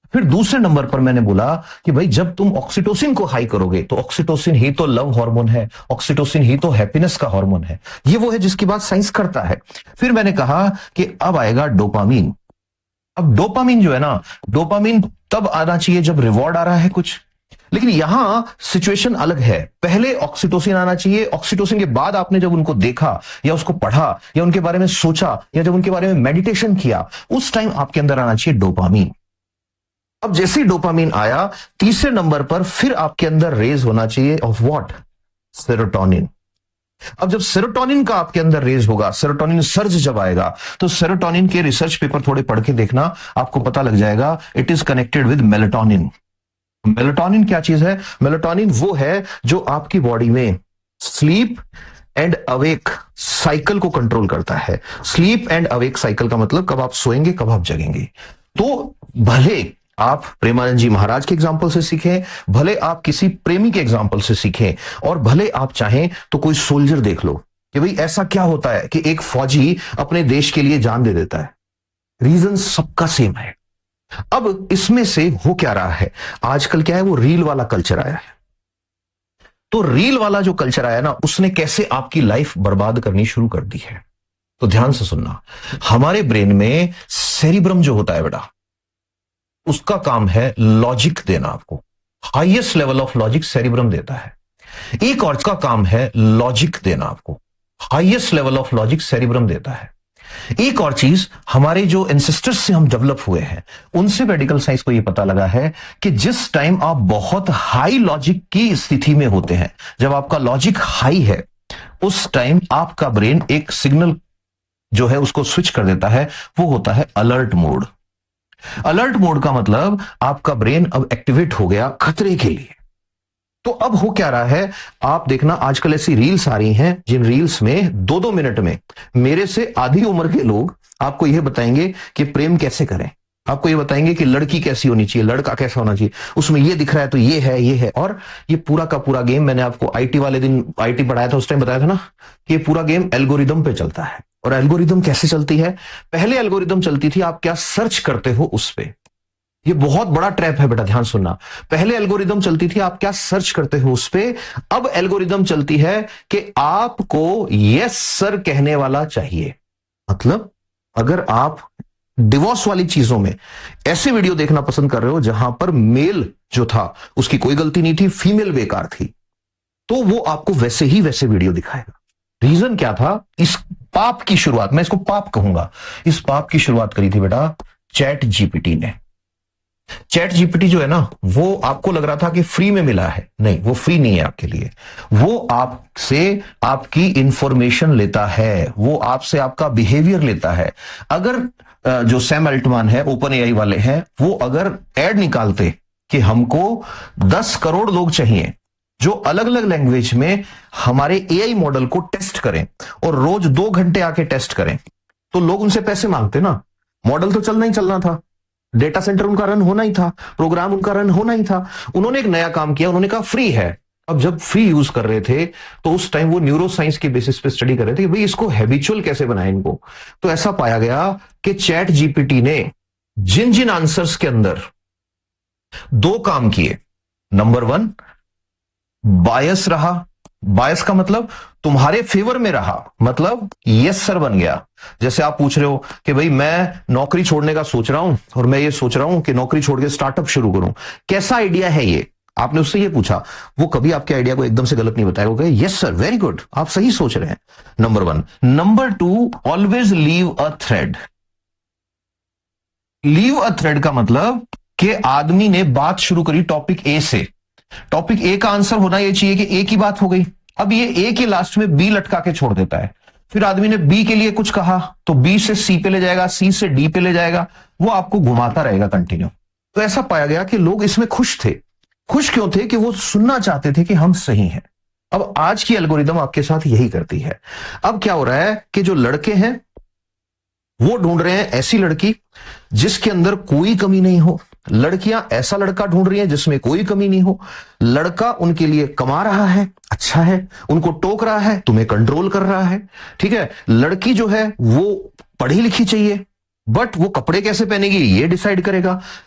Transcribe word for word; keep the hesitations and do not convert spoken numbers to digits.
फिर दूसरे नंबर पर मैंने बोला कि भाई जब तुम ऑक्सीटोसिन को हाई करोगे तो ऑक्सीटोसिन ही तो लव हार्मोन है, ऑक्सीटोसिन ही तो हैप्पीनेस का हार्मोन है, ये वो है जिसकी बात साइंस करता है। फिर मैंने कहा कि अब आएगा डोपामीन। अब डोपामीन जो है ना, डोपामीन तब आना चाहिए जब रिवॉर्ड आ रहा है कुछ, लेकिन यहां सिचुएशन अलग है। पहले ऑक्सीटोसिन आना चाहिए, ऑक्सीटोसिन के बाद आपने जब उनको देखा या उसको पढ़ा या उनके बारे में सोचा या जब उनके बारे में मेडिटेशन किया, उस टाइम आपके अंदर आना चाहिए डोपामीन। अब जैसे ही डोपामीन आया, तीसरे नंबर पर फिर आपके अंदर रेज होना चाहिए ऑफ व्हाट, सेरोटोनिन। अब जब सेरोटोनिन का आपके अंदर रेज होगा, सेरोटोनिन सर्ज जब आएगा, तो सेरोटोनिन के रिसर्च पेपर थोड़े पढ़ के देखना, आपको पता लग जाएगा it is connected with melatonin. Melatonin क्या चीज है? मेलेटोनिन वो है जो आपकी बॉडी में स्लीप एंड अवेक साइकिल को कंट्रोल करता है। स्लीप एंड अवेक साइकिल का मतलब कब आप सोएंगे, कब आप जगेंगे। तो भले आप प्रेमानंद जी महाराज के एग्जाम्पल से सीखें, भले आप किसी प्रेमी के एग्जाम्पल से सीखें, और भले आप चाहें तो कोई सोल्जर देख लो कि भाई ऐसा क्या होता है कि एक फौजी अपने देश के लिए जान दे देता है। रीजन सबका सेम है। अब इसमें से हो क्या रहा है, आजकल क्या है, वो रील वाला कल्चर आया है। तो रील वाला जो कल्चर आया ना, उसने कैसे आपकी लाइफ बर्बाद करनी शुरू कर दी है। तो ध्यान से सुनना, हमारे ब्रेन में सेरिब्रम जो होता है बेटा, उसका काम है लॉजिक देना आपको। Highest level of logic cerebrum देता है। एक और का काम है लॉजिक देना आपको। Highest level of logic cerebrum देता है। एक और चीज, हमारे जो एंसेस्टर्स से हम डेवलप हुए हैं, उनसे मेडिकल साइंस को यह पता लगा है कि जिस टाइम आप बहुत हाई लॉजिक की स्थिति में होते हैं, जब आपका लॉजिक हाई है, उस टाइम आपका ब्रेन एक सिग्नल जो है उसको स्विच कर देता है, वो होता है अलर्ट मोड। अलर्ट मोड का मतलब आपका ब्रेन अब एक्टिवेट हो गया खतरे के लिए। तो अब हो क्या रहा है, आप देखना आजकल ऐसी रील्स आ रही हैं जिन रील्स में दो दो मिनट में मेरे से आधी उम्र के लोग आपको यह बताएंगे कि प्रेम कैसे करें, आपको ये बताएंगे कि लड़की कैसी होनी चाहिए, लड़का कैसा होना चाहिए, उसमें ये दिख रहा है तो ये है ये है। और ये पूरा का पूरा गेम, मैंने आपको आईटी वाले दिन आईटी पढ़ाया था, उस टाइम बताया था ना कि पूरा गेम एल्गोरिदम पे चलता है। और एल्गोरिदम कैसे चलती है? पहले एल्गोरिदम चलती थी आप क्या सर्च करते हो उस पे। ये बहुत बड़ा ट्रैप है बेटा, ध्यान सुनना। पहले एल्गोरिदम चलती थी आप क्या सर्च करते हो उस पे। अब एल्गोरिदम चलती है कि आपको यस सर कहने वाला चाहिए। मतलब अगर आप डिवोर्स वाली चीजों में ऐसे वीडियो देखना पसंद कर रहे हो जहां पर मेल जो था उसकी कोई गलती नहीं थी, फीमेल बेकार थी, तो वो आपको वैसे ही वैसे वीडियो दिखाएगा। रीजन क्या था? इस पाप की शुरुआत, मैं इसको पाप कहूंगा, इस पाप की शुरुआत करी थी बेटा चैट जीपीटी ने। चैट जीपीटी जो है ना, वो आपको लग रहा था कि फ्री में मिला है, नहीं, वो फ्री नहीं है आपके लिए। वो आपसे आपकी इंफॉर्मेशन लेता है, वो आपसे आपका बिहेवियर लेता है। अगर जो सैम अल्टमैन है, ओपन एआई वाले हैं, वो अगर एड निकालते कि हमको दस करोड़ लोग चाहिए जो अलग अलग लैंग्वेज में हमारे एआई मॉडल को टेस्ट करें और रोज दो घंटे आके टेस्ट करें, तो लोग उनसे पैसे मांगते ना। मॉडल तो चलना ही चलना था, डेटा सेंटर उनका रन होना ही था, प्रोग्राम उनका रन होना ही था। उन्होंने एक नया काम किया, उन्होंने कहा फ्री है। अब जब फ्री यूज कर रहे थे तो उस टाइम वो न्यूरो साइंस के बेसिस पे स्टडी कर रहे थे कि भाई इसको हैबिचुअल कैसे बनाए इनको। तो ऐसा पाया गया कि चैट जीपीटी ने जिन जिन आंसर्स के अंदर दो काम किए, नंबर वन बायस रहा। बायस का मतलब तुम्हारे फेवर में रहा, मतलब यस सर बन गया। जैसे आप पूछ रहे हो कि भाई मैं नौकरी छोड़ने का सोच रहा हूं और मैं ये सोच रहा हूं कि नौकरी छोड़ के स्टार्टअप शुरू करूं, कैसा आइडिया है ये, आपने उससे ये पूछा, वो कभी आपके आइडिया को एकदम से गलत नहीं बताएगा, वो यस सर वेरी गुड, आप सही सोच रहे हैं। Number one. Number two, always leave a thread. Leave a thread का मतलब कि आदमी ने बात शुरू करी टॉपिक ए से, टॉपिक ए का आंसर होना यह चाहिए कि ए की बात हो गई, अब ये ए के लास्ट में बी लटका के छोड़ देता है। फिर आदमी ने बी के लिए कुछ कहा तो बी से सी पे ले जाएगा, सी से डी पे ले जाएगा, वो आपको घुमाता रहेगा कंटिन्यू। तो ऐसा पाया गया कि लोग इसमें खुश थे। खुश क्यों थे? कि वो सुनना चाहते थे कि हम सही हैं। अब आज की एल्गोरिदम आपके साथ यही करती है। अब क्या हो रहा है कि जो लड़के हैं वो ढूंढ रहे हैं ऐसी लड़की जिसके अंदर कोई कमी नहीं हो, लड़कियां ऐसा लड़का ढूंढ रही हैं जिसमें कोई कमी नहीं हो। लड़का उनके लिए कमा रहा है, अच्छा है, उनको टोक रहा है, तुम्हें कंट्रोल कर रहा है, ठीक है। लड़की जो है वो पढ़ी लिखी चाहिए, बट वो कपड़े कैसे पहनेगी ये डिसाइड करेगा।